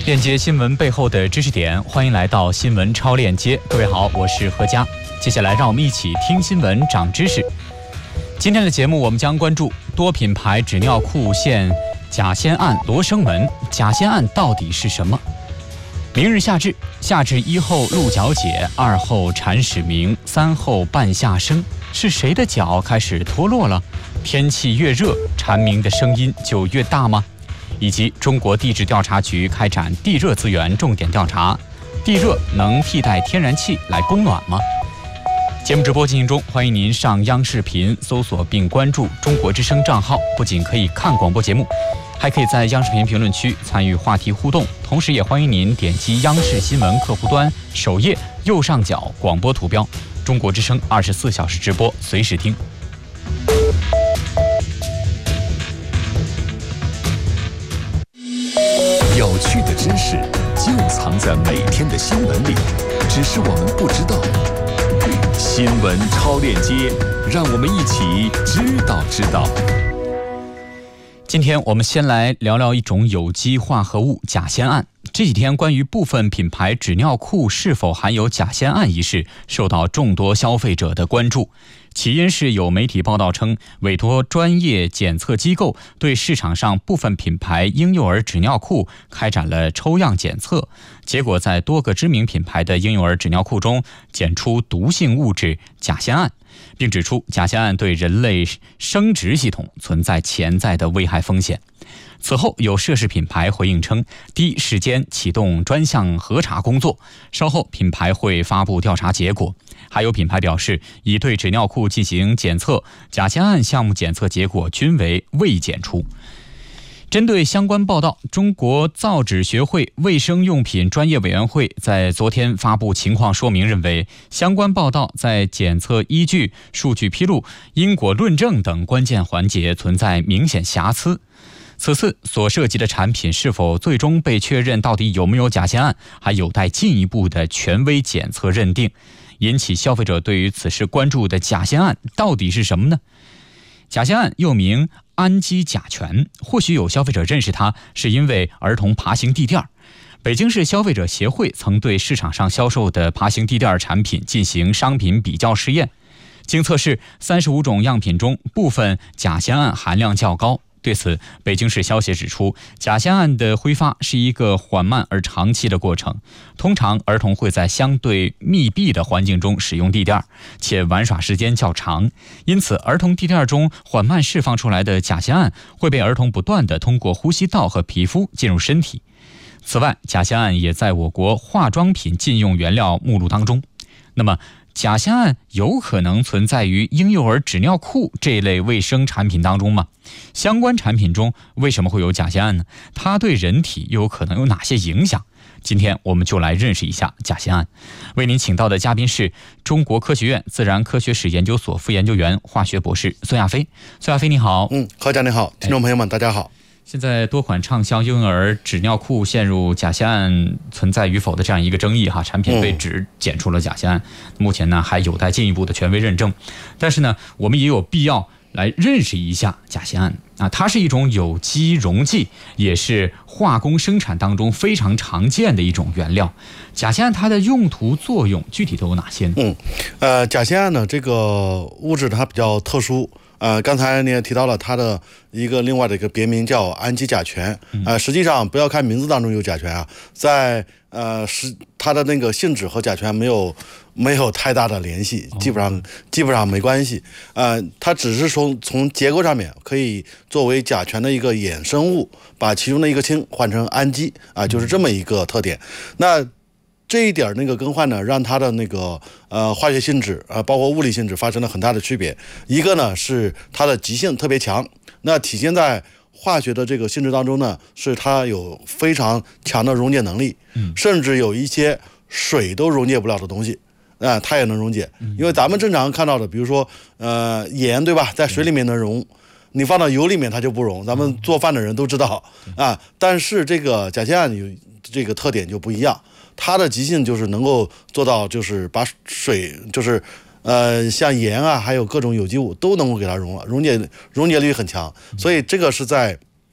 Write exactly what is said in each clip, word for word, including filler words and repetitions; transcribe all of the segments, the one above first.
链接新闻背后的知识点，欢迎来到新闻超链接。各位好，我是何佳。接下来让我们一起听新闻长知识。今天的节目我们将关注多品牌纸尿裤现假仙案罗生门，假仙案到底是什么？明日夏至，夏至一后鹿角解，二后蝉始鸣，三后半夏生，是谁的脚开始脱落了？天气越热，蝉鸣的声音就越大吗？以及中国地质调查局开展地热资源重点调查，地热能替代天然气来供暖吗？节目直播进行中，欢迎您上央视频搜索并关注中国之声账号，不仅可以看广播节目，还可以在央视频评论区参与话题互动，同时也欢迎您点击央视新闻客户端首页右上角广播图标，中国之声二十四小时直播，随时听。 有趣的知识就藏在每天的新闻里，只是我们不知道。新闻超链接，让我们一起知道知道。 今天我们先来聊聊一种有机化合物假仙案。这几天关于部分品牌纸尿裤是否含有假仙案一事，受到众多消费者的关注。起因是有媒体报道称，委托专业检测机构对市场上部分品牌婴幼儿纸尿裤开展了抽样检测，结果在多个知名品牌的婴幼儿纸尿裤中检出毒性物质假仙胺，并指出假仙胺对人类生殖系统存在潜在的危害风险。此后，有涉事品牌回应称，第一时间启动专项核查工作，稍后品牌会发布调查结果。还有品牌表示，已对纸尿裤进行检测，假仙胺项目检测结果均为未检出。针对相关报道，中国造纸学会卫生用品专业委员会在昨天发布情况说明，认为相关报道在检测依据、数据披露、因果论证等关键环节存在明显瑕疵。此次所涉及的产品是否最终被确认到底有没有假仙胺，还有待进一步的权威检测认定。引起消费者对于此事关注的假仙胺到底是什么呢？假仙胺又名氨基甲醛，或许有消费者认识它是因为儿童爬行地垫。北京市消费者协会曾对市场上销售的爬行地垫产品进行商品比较试验，经测试三十五种样品中部分假仙胺含量较高。对此，北京市消协指出，假仙胺的挥发是一个缓慢而长期的过程，通常儿童会在相对密闭的环境中使用地垫，且玩耍时间较长，因此儿童地垫中缓慢释放出来的假仙胺会被儿童不断地通过呼吸道和皮肤进入身体。此外，假仙胺也在我国化妆品禁用原料目录当中。那么假仙胺有可能存在于婴幼儿纸尿裤这一类卫生产品当中吗？相关产品中为什么会有假仙胺呢？它对人体又有可能有哪些影响？今天我们就来认识一下假仙胺。为您请到的嘉宾是中国科学院自然科学史研究所副研究员、化学博士孙亚飞。孙亚飞你好。 嗯，何家你好，听众朋友们、哎、大家好。 现在多款畅销婴幼儿纸尿裤陷入假仙胺存在与否的这样一个争议哈，产品被指检出了假仙胺，目前呢还有待进一步的权威认证。但是呢，我们也有必要来认识一下假仙胺啊，它是一种有机溶剂，也是化工生产当中非常常见的一种原料。假仙胺它的用途作用具体都有哪些呢？ 嗯，呃，假仙胺呢这个物质它比较特殊。呃，刚才你也提到了它的一个另外的一个别名叫氨基甲醛，呃，实际上不要看名字当中有甲醛啊，在呃是它的那个性质和甲醛没有没有太大的联系，基本上基本上没关系，呃，它只是从从结构上面可以作为甲醛的一个衍生物，把其中的一个氢换成氨基啊、呃，就是这么一个特点。那这一点那个更换呢，让它的那个呃化学性质呃包括物理性质发生了很大的区别。一个呢是它的极性特别强，那体现在化学的这个性质当中呢，是它有非常强的溶解能力，甚至有一些水都溶解不了的东西，啊、呃，它也能溶解。因为咱们正常看到的，比如说呃盐对吧，在水里面能溶。你放到油里面它就不溶，咱们做饭的人都知道啊。但是这个甲酰胺有这个特点就不一样，它的极性就是能够做到，就是把水，就是呃像盐啊，还有各种有机物都能够给它溶了，溶解溶解率很强。所以这个是在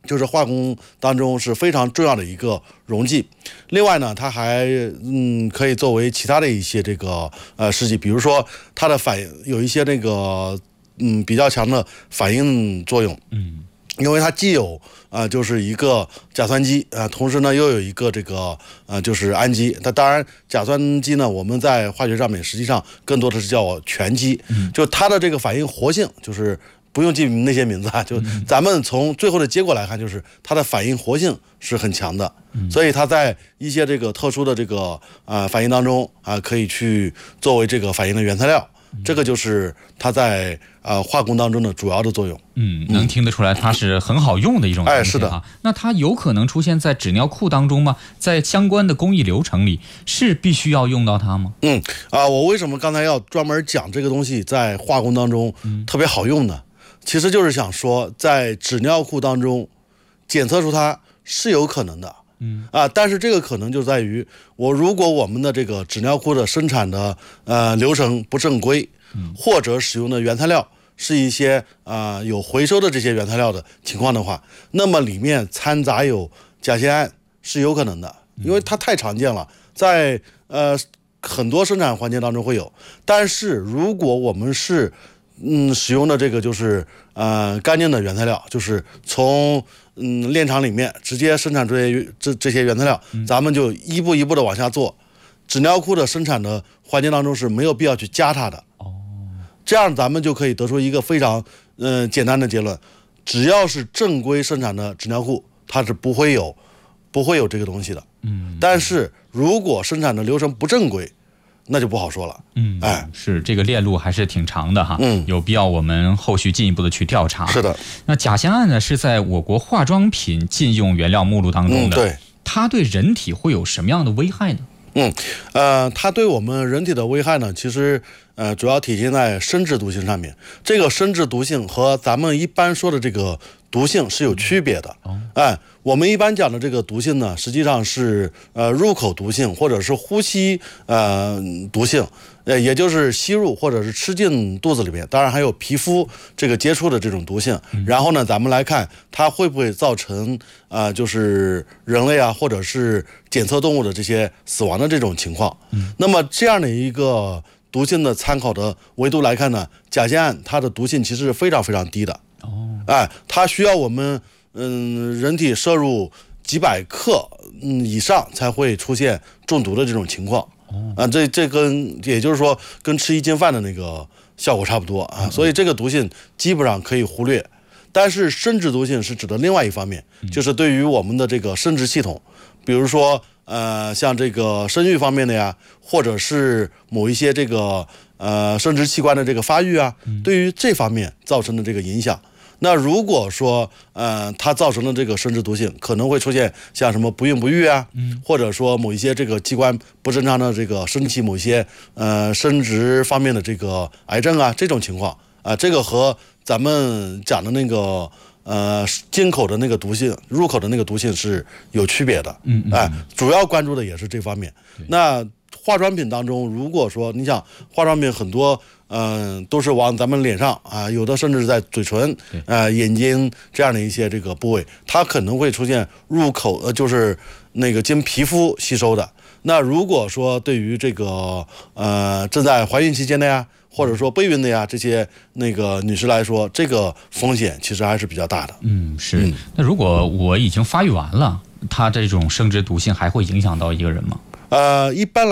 就是化工当中是非常重要的一个溶剂。另外呢，它还嗯可以作为其他的一些这个呃试剂，比如说它的反应有一些那个嗯比较强的反应作用。 嗯。 因为它既有啊、呃、就是一个甲酸基啊、呃，同时呢又有一个这个呃就是氨基。那当然甲酸基呢，我们在化学上面实际上更多的是叫醛基，嗯、就它的这个反应活性就是不用记那些名字啊，就咱们从最后的结果来看，就是它的反应活性是很强的，嗯、所以它在一些这个特殊的这个啊、呃、反应当中啊、呃，可以去作为这个反应的原材料。这个就是它在呃化工当中的主要的作用。 嗯，能听得出来它是很好用的一种东西。 哎，是的。 那它有可能出现在纸尿裤当中吗？在相关的工艺流程里是必须要用到它吗？ 嗯啊、呃，我为什么刚才要专门讲这个东西在化工当中特别好用呢？嗯、其实就是想说，在纸尿裤当中检测出它是有可能的。嗯啊，但是这个可能就在于，我如果我们的这个纸尿裤的生产的呃流程不正规，嗯、或者使用的原材料是一些啊、呃、有回收的这些原材料的情况的话，那么里面掺杂有甲酰胺是有可能的，因为它太常见了，在呃很多生产环节当中会有。但是如果我们是嗯使用的这个就是呃干净的原材料，就是从嗯，炼厂里面直接生产出来这这些原材料，嗯、咱们就一步一步的往下做。纸尿裤的生产的环节当中是没有必要去加它的。哦，这样咱们就可以得出一个非常嗯、呃、简单的结论：只要是正规生产的纸尿裤，它是不会有不会有这个东西的。嗯，但是如果生产的流程不正规，那就不好说了。 嗯，哎，是这个链路还是挺长的哈。嗯，有必要我们后续进一步的去调查。 是的。 那甲酰胺呢，是在我国化妆品禁用原料目录当中的。 嗯，对。 它对人体会有什么样的危害呢？ 嗯，呃，它对我们人体的危害呢，其实呃主要体现在生质毒性上面。这个生质毒性和咱们一般说的这个毒性是有区别的。哦，哎，我们一般讲的这个毒性呢，实际上是呃入口毒性或者是呼吸呃毒性，呃也就是吸入或者是吃进肚子里面，当然还有皮肤这个接触的这种毒性。嗯、然后呢，咱们来看它会不会造成呃就是人类啊或者是检测动物的这些死亡的这种情况。嗯、那么这样的一个毒性的参考的维度来看呢，甲酰胺它的毒性其实是非常非常低的。哦，哎，它需要我们嗯人体摄入几百克嗯以上才会出现中毒的这种情况。哦，啊，这这跟也就是说跟吃一斤饭的那个效果差不多啊，所以这个毒性基本上可以忽略。但是生殖毒性是指的另外一方面，就是对于我们的这个生殖系统，比如说呃像这个生育方面的呀，或者是某一些这个呃生殖器官的这个发育啊，对于这方面造成的这个影响。那如果说呃它造成的这个生殖毒性，可能会出现像什么不孕不育啊，嗯、或者说某一些这个器官不正常的这个升起某一些呃生殖方面的这个癌症啊这种情况啊、呃，这个和咱们讲的那个呃进口的那个毒性、入口的那个毒性是有区别的。嗯哎、呃，主要关注的也是这方面。那化妆品当中，如果说你想化妆品很多，嗯、呃，都是往咱们脸上啊，有的甚至在嘴唇、呃眼睛这样的一些这个部位，它可能会出现入口呃，就是那个经皮肤吸收的。那如果说对于这个呃正在怀孕期间的呀，或者说备孕的呀这些那个女士来说，这个风险其实还是比较大的。 嗯，是。嗯、那如果我已经发育完了，它这种生殖毒性还会影响到一个人吗？ 呃，一般来